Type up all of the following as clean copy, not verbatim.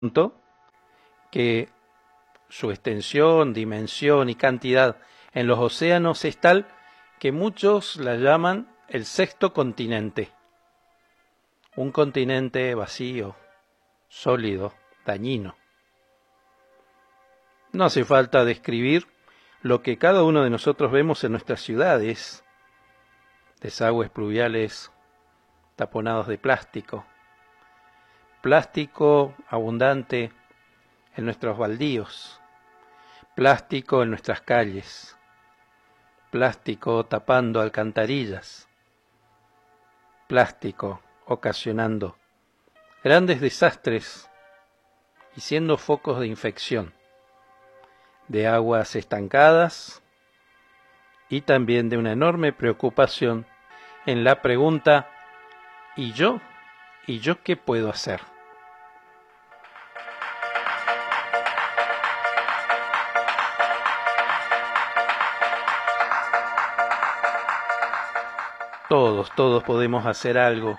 que su extensión, dimensión y cantidad en los océanos es tal que muchos la llaman el sexto continente. Un continente vacío, sólido, dañino. No hace falta describir lo que cada uno de nosotros vemos en nuestras ciudades: desagües pluviales taponados de plástico, plástico abundante en nuestros baldíos, plástico en nuestras calles, plástico tapando alcantarillas, plástico ocasionando grandes desastres y siendo focos de infección, de aguas estancadas y también de una enorme preocupación en la pregunta: ¿y yo? ¿Y yo qué puedo hacer? Todos podemos hacer algo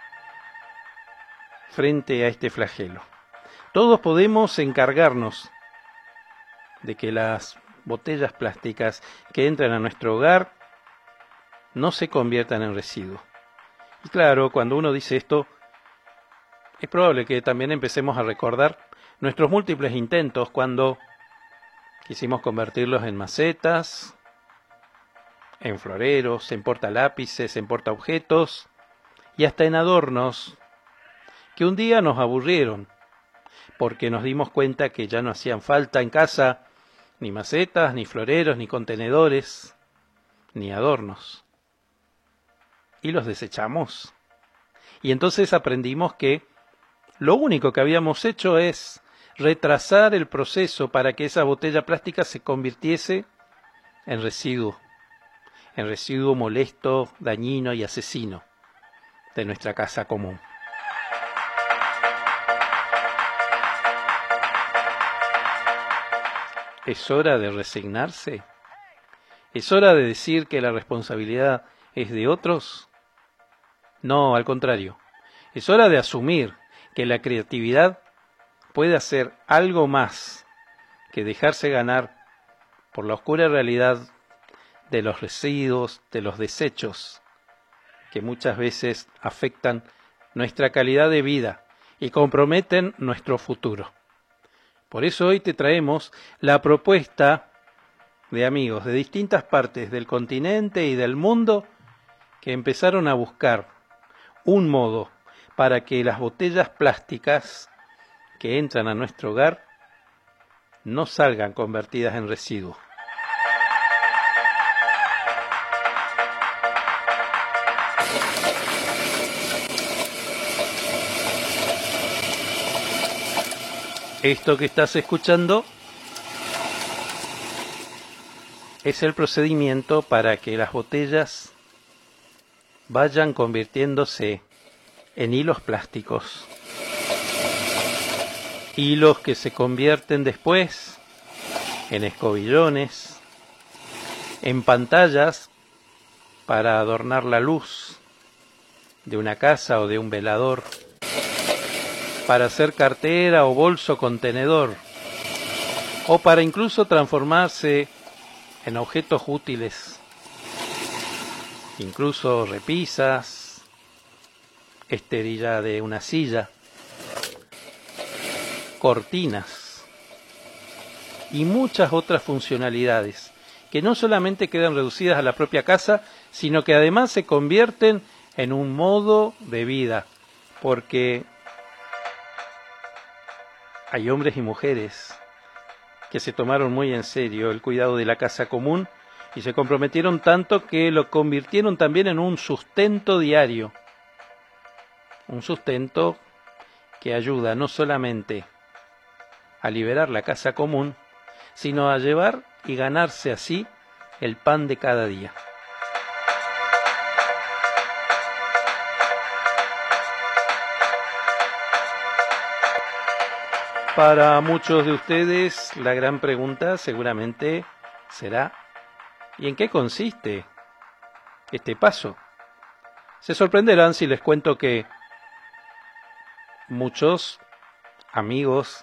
frente a este flagelo. Todos podemos encargarnos de que las botellas plásticas que entran a nuestro hogar no se conviertan en residuos. Y claro, cuando uno dice esto, es probable que también empecemos a recordar nuestros múltiples intentos cuando quisimos convertirlos en macetas, en floreros, en portalápices, en portaobjetos y hasta en adornos que un día nos aburrieron porque nos dimos cuenta que ya no hacían falta en casa ni macetas, ni floreros, ni contenedores, ni adornos. Y los desechamos. Y entonces aprendimos que lo único que habíamos hecho es retrasar el proceso para que esa botella plástica se convirtiese en residuo molesto, dañino y asesino de nuestra casa común. ¿Es hora de resignarse? ¿Es hora de decir que la responsabilidad es de otros? No, al contrario. Es hora de asumir que la creatividad puede hacer algo más que dejarse ganar por la oscura realidad de los residuos, de los desechos, que muchas veces afectan nuestra calidad de vida y comprometen nuestro futuro. Por eso hoy te traemos la propuesta de amigos de distintas partes del continente y del mundo que empezaron a buscar un modo para que las botellas plásticas que entran a nuestro hogar no salgan convertidas en residuos. Esto que estás escuchando es el procedimiento para que las botellas vayan convirtiéndose en hilos plásticos. Hilos que se convierten después en escobillones, en pantallas para adornar la luz de una casa o de un velador, para hacer cartera o bolso contenedor, o para incluso transformarse en objetos útiles, incluso repisas, esterilla de una silla, cortinas y muchas otras funcionalidades que no solamente quedan reducidas a la propia casa, sino que además se convierten en un modo de vida, porque hay hombres y mujeres que se tomaron muy en serio el cuidado de la casa común y se comprometieron tanto que lo convirtieron también en un sustento diario. Un sustento que ayuda no solamente a liberar la casa común, sino a llevar y ganarse así el pan de cada día. Para muchos de ustedes, la gran pregunta seguramente será: ¿y en qué consiste este paso? Se sorprenderán si les cuento que muchos amigos